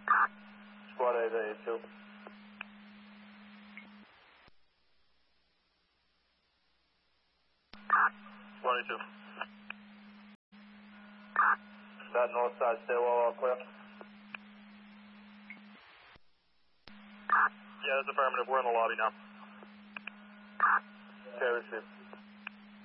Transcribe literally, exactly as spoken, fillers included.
Squad eight eight two. twenty-two. That north side stairwell all clear? Yeah, that's affirmative. We're in the lobby now. Okay, received.